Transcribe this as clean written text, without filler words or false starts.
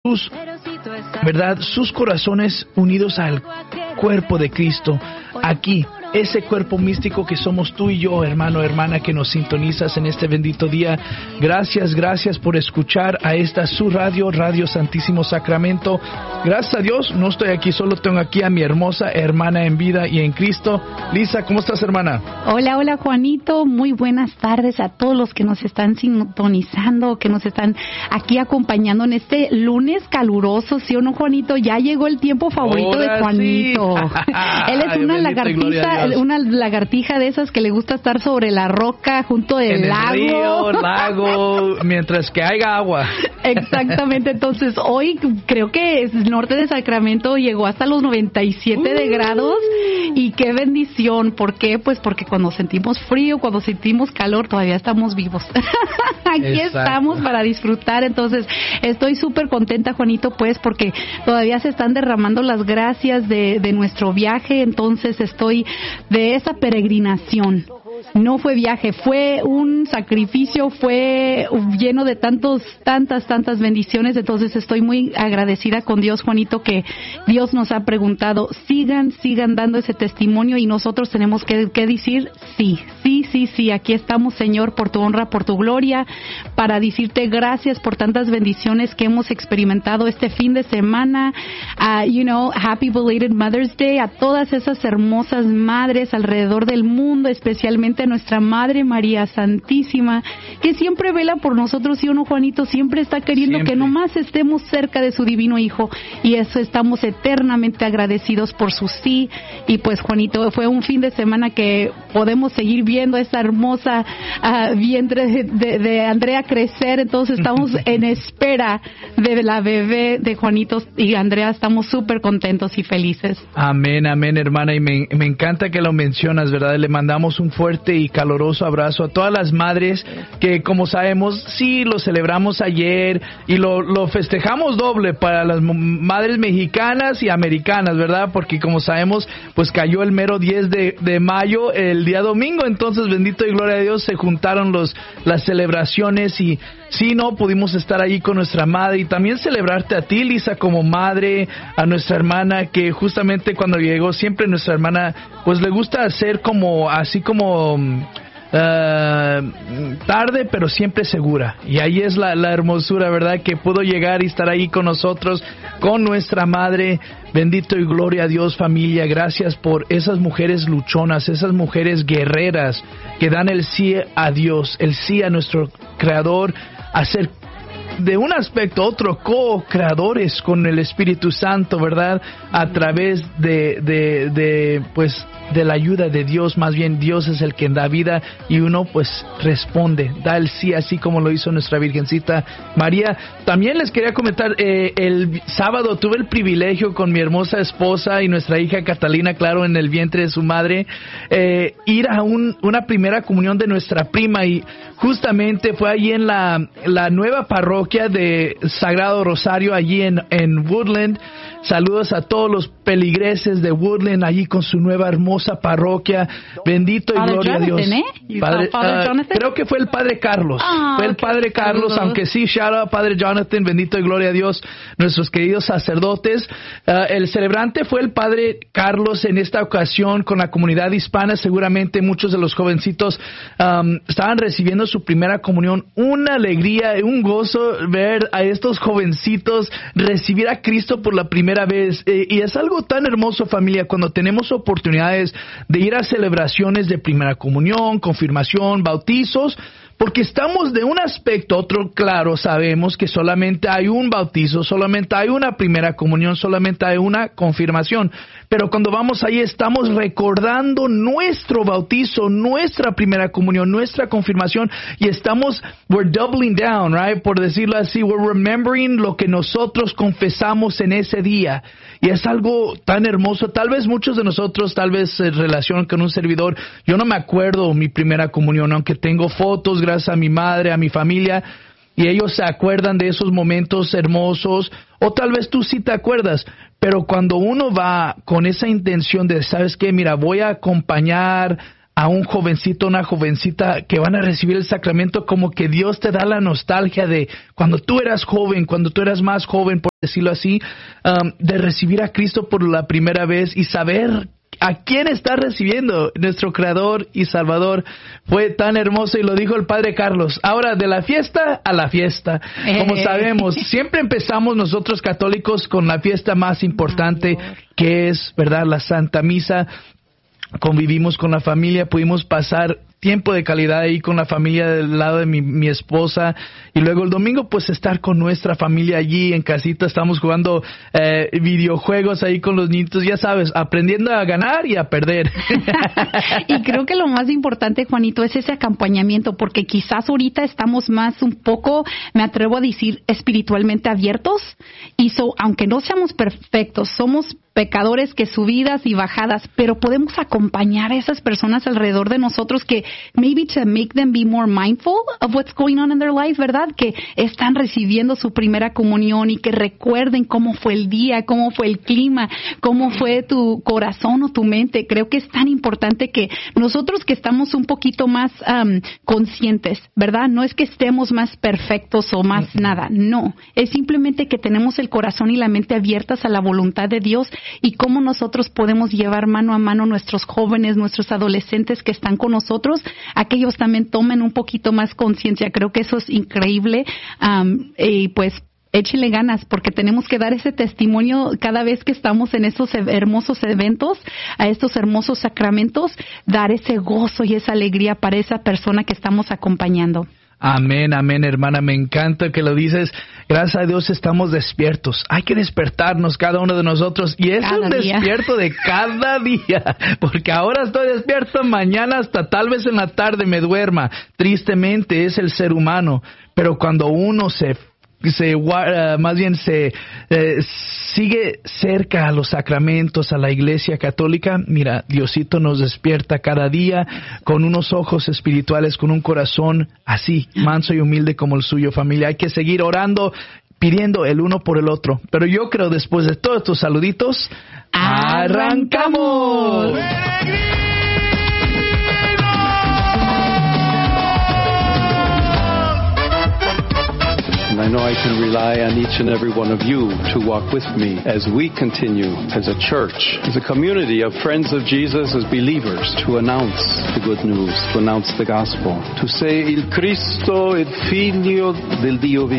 ¿verdad? Sus corazones unidos al cuerpo de Cristo. Aquí, ese cuerpo místico que somos tú y yo, hermano, hermana, que nos sintonizas en este bendito día. Gracias por escuchar a esta su radio, Radio Santísimo Sacramento. Gracias a Dios, no estoy aquí solo, tengo aquí a mi hermosa hermana en vida y en Cristo. Lisa, ¿cómo estás, hermana? Hola, Juanito. Muy buenas tardes a todos los que nos están sintonizando, que nos están aquí acompañando en este lunes caluroso, ¿sí o no, Juanito? Ya llegó el tiempo favorito de Juanito. Sí. Él es una lagartija de esas que le gusta estar sobre la roca junto del lago. En el río, lago, mientras que haya agua. Exactamente. Entonces, hoy creo que el norte de Sacramento llegó hasta los 97 de grados. Y qué bendición. ¿Por qué? Pues porque cuando sentimos frío, cuando sentimos calor, todavía estamos vivos. Aquí estamos para disfrutar. Entonces, estoy súper contenta, Juanito, pues, porque todavía se están derramando las gracias de nuestro viaje. Entonces, estoy de esa peregrinación. No fue viaje, fue un sacrificio, fue lleno de tantas bendiciones. Entonces estoy muy agradecida con Dios, Juanito, que Dios nos ha preguntado, sigan dando ese testimonio, y nosotros tenemos que decir sí, aquí estamos, Señor, por tu honra, por tu gloria, para decirte gracias por tantas bendiciones que hemos experimentado este fin de semana. Happy belated Mother's Day a todas esas hermosas madres alrededor del mundo, especialmente a nuestra Madre María Santísima, que siempre vela por nosotros, ¿sí o no, Juanito? Siempre está queriendo que nomás estemos cerca de su divino Hijo, y eso estamos eternamente agradecidos por su sí. Y pues, Juanito, fue un fin de semana que podemos seguir viendo esa hermosa vientre de Andrea crecer. Entonces estamos en espera de la bebé de Juanito y Andrea. Estamos súper contentos y felices. Amén, hermana, y me encanta que lo mencionas, ¿verdad? Le mandamos un fuerte y caloroso abrazo a todas las madres que, como sabemos, sí lo celebramos ayer y lo festejamos doble para las madres mexicanas y americanas, ¿verdad? Porque, como sabemos, pues cayó el mero 10 de mayo, el día domingo. Entonces, bendito y gloria a Dios, se juntaron las celebraciones, y sí, no pudimos estar allí con nuestra madre, y también celebrarte a ti, Lisa, como madre, a nuestra hermana, que justamente cuando llegó, siempre nuestra hermana pues le gusta hacer así como tarde, pero siempre segura. Y ahí es la hermosura, ¿verdad? Que pudo llegar y estar ahí con nosotros, con nuestra madre. Bendito y gloria a Dios, familia. Gracias por esas mujeres luchonas, esas mujeres guerreras que dan el sí a Dios, el sí a nuestro Creador, a ser de un aspecto otro co-creadores con el Espíritu Santo, ¿verdad? A través de la ayuda de Dios. Más bien, Dios es el que da vida, y uno pues responde, da el sí, así como lo hizo nuestra Virgencita María. También les quería comentar, el sábado tuve el privilegio con mi hermosa esposa y nuestra hija Catalina, claro, en el vientre de su madre, ir a una primera comunión de nuestra prima, y justamente fue allí en la nueva parroquia de Sagrado Rosario, allí en Woodland. Saludos a todos los peligreses de Woodland, allí con su nueva hermosa parroquia. Bendito y gloria a Dios. Padre Jonathan. Creo que fue el Padre Carlos. Fue el Padre Carlos, aunque sí, shout out Padre Jonathan. Bendito y gloria a Dios, nuestros queridos sacerdotes. El celebrante fue el Padre Carlos en esta ocasión con la comunidad hispana. Seguramente muchos de los jovencitos estaban recibiendo su primera comunión. Una alegría, un gozo ver a estos jovencitos recibir a Cristo por la primera vez. Y es algo tan hermoso, familia, cuando tenemos oportunidades de ir a celebraciones de primera comunión, confirmación, bautizos, porque estamos de un aspecto a otro, claro, sabemos que solamente hay un bautizo, solamente hay una primera comunión, solamente hay una confirmación. Pero cuando vamos ahí estamos recordando nuestro bautizo, nuestra primera comunión, nuestra confirmación, y we're doubling down, right? Por decirlo así, we're remembering lo que nosotros confesamos en ese día. Y es algo tan hermoso. Tal vez muchos de nosotros, en relación con un servidor, yo no me acuerdo mi primera comunión, aunque tengo fotos gracias a mi madre, a mi familia, y ellos se acuerdan de esos momentos hermosos, o tal vez tú sí te acuerdas, pero cuando uno va con esa intención de, ¿sabes qué? Mira, voy a acompañar a un jovencito, una jovencita que van a recibir el sacramento, como que Dios te da la nostalgia de cuando tú eras joven, cuando tú eras más joven, por decirlo así, de recibir a Cristo por la primera vez y saber ¿a quién está recibiendo? Nuestro Creador y Salvador. Fue tan hermoso y lo dijo el Padre Carlos. Ahora, de la fiesta a la fiesta. Como sabemos, siempre empezamos nosotros católicos con la fiesta más importante, que es, ¿verdad?, la Santa Misa. Convivimos con la familia, pudimos pasar tiempo de calidad ahí con la familia del lado de mi esposa, y luego el domingo pues estar con nuestra familia allí en casita. Estamos jugando videojuegos ahí con los niños, ya sabes, aprendiendo a ganar y a perder. Y creo que lo más importante, Juanito, es ese acompañamiento, porque quizás ahorita estamos más un poco, me atrevo a decir, espiritualmente abiertos, y aunque no seamos perfectos, somos pecadores que subidas y bajadas, pero podemos acompañar a esas personas alrededor de nosotros que maybe to make them be more mindful of what's going on in their life, ¿verdad? Que están recibiendo su primera comunión y que recuerden cómo fue el día, cómo fue el clima, cómo fue tu corazón o tu mente. Creo que es tan importante que nosotros que estamos un poquito más conscientes, ¿verdad? No es que estemos más perfectos o más nada, no. Es simplemente que tenemos el corazón y la mente abiertas a la voluntad de Dios y cómo nosotros podemos llevar mano a mano nuestros jóvenes, nuestros adolescentes que están con nosotros, a que ellos también tomen un poquito más conciencia. Creo que eso es increíble, y pues échenle ganas, porque tenemos que dar ese testimonio cada vez que estamos en esos hermosos eventos, a estos hermosos sacramentos, dar ese gozo y esa alegría para esa persona que estamos acompañando. Amén, amén, hermana, me encanta que lo dices. Gracias a Dios estamos despiertos. Hay que despertarnos cada uno de nosotros, y es un despierto de cada día, porque ahora estoy despierto, mañana hasta tal vez en la tarde me duerma. Tristemente es el ser humano, pero cuando uno sigue cerca a los sacramentos, a la Iglesia Católica, mira, Diosito nos despierta cada día con unos ojos espirituales, con un corazón así, manso y humilde como el suyo, familia. Hay que seguir orando, pidiendo el uno por el otro. Pero yo creo, después de todos estos saluditos, ¡arrancamos! I know I can rely on each and every one of you to walk with me as we continue as a church, as a community of friends of Jesus, as believers, to announce the good news, to announce the gospel, to say il Cristo, il Figlio del Dio vivo.